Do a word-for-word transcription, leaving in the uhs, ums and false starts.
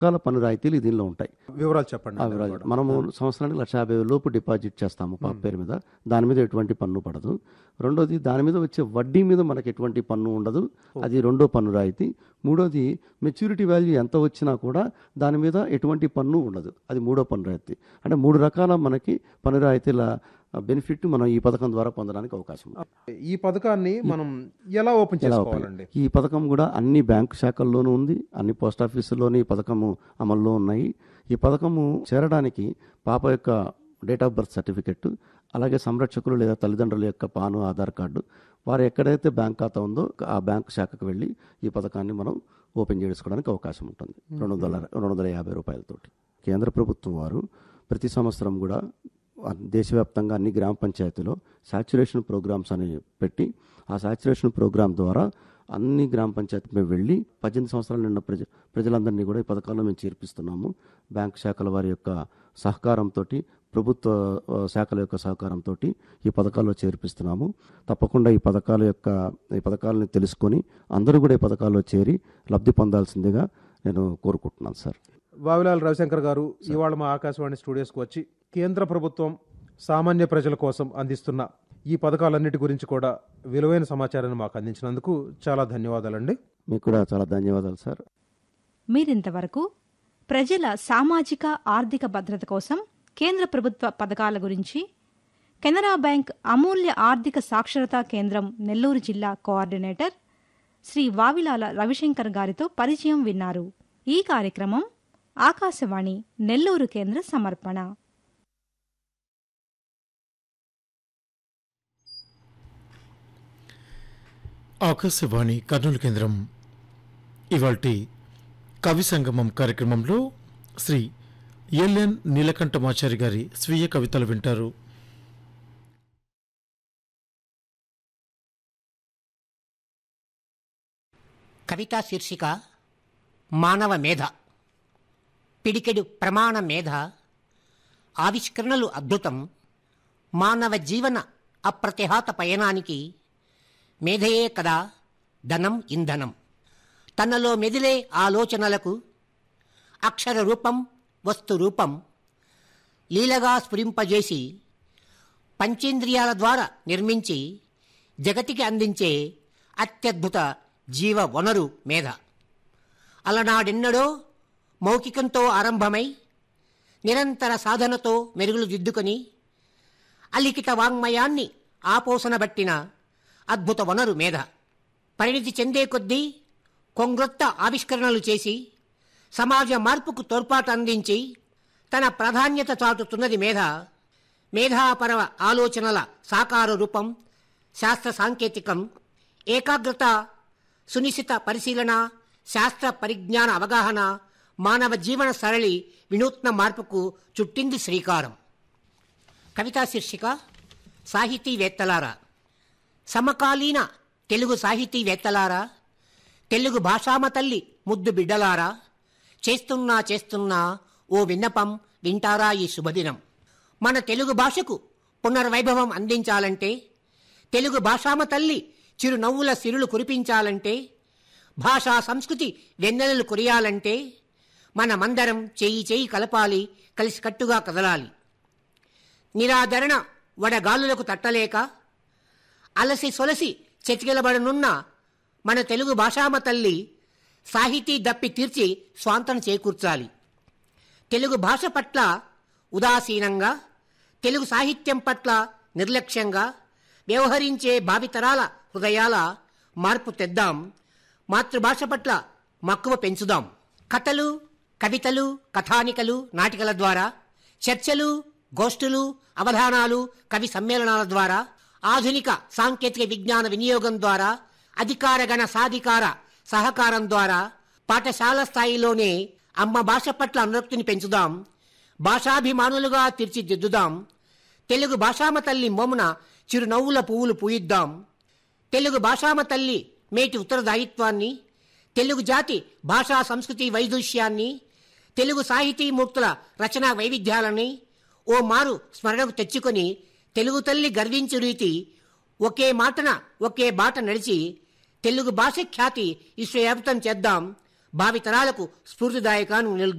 రకాల పన్ను రాయితీలు దీనిలో ఉంటాయి. వివరాలు చెప్పండి. ఆ వివరాలు మనము సంవత్సరానికి లక్ష యాభై వేల లోపు డిపాజిట్ చేస్తాము పాప పేరు మీద, దాని మీద ఎటువంటి పన్ను పడదు. రెండోది దాని మీద వచ్చే వడ్డీ మీద మనకి ఎటువంటి పన్ను ఉండదు, అది రెండో పన్ను రాయితీ. మూడోది మెచ్యూరిటీ వాల్యూ ఎంత వచ్చినా కూడా దాని మీద ఎటువంటి పన్ను ఉండదు, అది మూడో పన్ను రాయితీ. అంటే మూడు రకాల మనకి పన్ను రాయితీల బెనిఫిట్ మనం ఈ పథకం ద్వారా పొందడానికి అవకాశం ఉంది. ఈ పథకాన్ని మనం ఎలా ఓపెన్ చేసుకోవాలండి? ఈ పథకం కూడా అన్ని బ్యాంకు శాఖల్లోనూ ఉంది, అన్ని పోస్ట్ ఆఫీసుల్లోని ఈ పథకము అమల్లో ఉన్నాయి. ఈ పథకము చేరడానికి పాప యొక్క డేట్ ఆఫ్ బర్త్ సర్టిఫికెట్, అలాగే సంరక్షకులు లేదా తల్లిదండ్రుల యొక్క పాను, ఆధార్ కార్డు, వారు ఎక్కడైతే బ్యాంక్ ఖాతా ఉందో ఆ బ్యాంకు శాఖకు వెళ్ళి ఈ పథకాన్ని మనం ఓపెన్ చేసుకోవడానికి అవకాశం ఉంటుంది. రెండు వందల రెండు వందల యాభై రూపాయలతోటి కేంద్ర ప్రభుత్వం వారు ప్రతి సంవత్సరం కూడా దేశవ్యాప్తంగా అన్ని గ్రామ పంచాయతీలో సాచ్యురేషన్ ప్రోగ్రామ్స్ అని పెట్టి, ఆ సాచ్యురేషన్ ప్రోగ్రామ్ ద్వారా అన్ని గ్రామ పంచాయతీ వెళ్ళి పద్దెనిమిది సంవత్సరాలు నిన్న ప్రజ ప్రజలందరినీ కూడా ఈ పథకాల్లో మేము చేర్పిస్తున్నాము. బ్యాంక్ శాఖల వారి యొక్క సహకారంతో, ప్రభుత్వ శాఖల యొక్క సహకారంతో ఈ పథకాల్లో చేర్పిస్తున్నాము. తప్పకుండా ఈ పథకాల యొక్క ఈ పథకాలను తెలుసుకొని అందరూ కూడా ఈ పథకాల్లో చేరి లబ్ధి పొందాల్సిందిగా నేను కోరుకుంటున్నాను సార్. వావిలాల రవిశంకర్ గారు ఇవాళ మా ఆకాశవాణి స్టూడియోస్కి వచ్చి కేంద్ర ప్రభుత్వం సామాన్య ప్రజల కోసం అందిస్తున్న ఈ పథకాలన్నిటి గురించి కూడా విలువైన సమాచారాన్ని మాకు అందించినందుకు చాలా ధన్యవాదాలండి. మీకు కూడా చాలా ధన్యవాదాలు సార్. మీరింతవరకు ప్రజల సామాజిక ఆర్థిక భద్రత కోసం కేంద్ర ప్రభుత్వ పథకాల గురించి కెనరా బ్యాంక్ అమూల్య ఆర్థిక సాక్షరతా కేంద్రం నెల్లూరు జిల్లా కోఆర్డినేటర్ శ్రీ వావిలాల రవిశంకర్ గారితో పరిచయం విన్నారు. ఈ కార్యక్రమం ఆకాశవాణి నెల్లూరు కేంద్ర సమర్పణ. ఆకాశవాణి కర్నూలు కేంద్రం. ఇవాల్టి కవి సంగమం కార్యక్రమంలో శ్రీ ఎల్ఎన్ నీలకంఠమాచారి గారి స్వీయ కవితలు వింటారు. కవితా శీర్షిక మానవ మేధ. పిడికెడు ప్రమాణ మేధ, ఆవిష్కరణలు అద్భుతం, మానవ జీవన అప్రతిహాత పయనానికి మేధయే కదా ధనం ఇంధనం. తనలో మెదిలే ఆలోచనలకు అక్షర రూపం వస్తు రూపం లీలగా స్ఫురింపజేసి పంచేంద్రియాల ద్వారా నిర్మించి జగతికి అందించే అత్యద్భుత జీవ వనరు మేధ. అలనాడెన్నడో మౌఖికంతో ఆరంభమై నిరంతర సాధనతో మెరుగులు దిద్దుకొని అలిఖిత వాంగ్మయాన్ని ఆపోసనబట్టిన అద్భుత వనరు మేధ. పరిణితి చెందే కొద్దీ కొంగ్రొత్త ఆవిష్కరణలు చేసి సమాజ మార్పుకు తోడ్పాటు అందించి తన ప్రాధాన్యత చాటుతున్నది మేధ. మేధాపరవ ఆలోచనల సాకార రూపం శాస్త్ర సాంకేతికం. ఏకాగ్రత, సునిశ్చిత పరిశీలన, శాస్త్ర పరిజ్ఞాన అవగాహన మానవ జీవన సరళి వినూత్న మార్పుకు చుట్టింది శ్రీకారం. కవితా శీర్షిక సాహితీవేత్తలారా. సమకాలీన తెలుగు సాహితీవేత్తలారా, తెలుగు భాషామ తల్లి ముద్దు బిడ్డలారా, చేస్తున్నా చేస్తున్నా ఓ విన్నపం వింటారా ఈ శుభదినం. మన తెలుగు భాషకు పునర్వైభవం అందించాలంటే, తెలుగు భాషామ తల్లి చిరునవ్వుల సిరులు కురిపించాలంటే, భాషా సంస్కృతి వెన్నెలలు కురియాలంటే మనమందరం చేయి చేయి కలపాలి, కలిసికట్టుగా కదలాలి. నిరాదరణ వడగాలులకు తట్టలేక అలసి సొలసి చెతికిలబడనున్న మన తెలుగు భాషామ తల్లి సాహితీ దప్పి తీర్చి స్వాంతన చేకూర్చాలి. తెలుగు భాష పట్ల ఉదాసీనంగా, తెలుగు సాహిత్యం పట్ల నిర్లక్ష్యంగా వ్యవహరించే భావితరాల హృదయాల మార్పు తెద్దాం. మాతృభాష పట్ల మక్కువ పెంచుదాం. కథలు, కవితలు, కథానికలు, నాటికల ద్వారా, చర్చలు, గోష్ఠులు, అవధానాలు, కవి సమ్మేళనాల ద్వారా, ఆధునిక సాంకేతిక విజ్ఞాన వినియోగం ద్వారా, అధికారగణ సాధికార సహకారం ద్వారా పాఠశాల స్థాయిలోనే అమ్మ భాష పట్ల అనురక్తిని పెంచుదాం. భాషాభిమానులుగా తీర్చిదిద్దుదాం. తెలుగు భాషామ తల్లి మోమున చిరునవ్వుల పువ్వులు పూయిద్దాం. తెలుగు భాషామ తల్లి మేటి ఉత్తరదాయిత్వాన్ని, తెలుగు జాతి భాషా సంస్కృతి వైదుష్యాన్ని, తెలుగు సాహితీమూర్తుల రచనా వైవిధ్యాలని ఓ మారు స్మరణకు తెచ్చుకొని తెలుగు తల్లి గర్వించు రీతి ఒకే మాటన ఒకే బాట నడిచి తెలుగు భాష ఖ్యాతి విశ్వవ్యాప్తం చేద్దాం. భావితరాలకు స్ఫూర్తిదాయకాను నిలు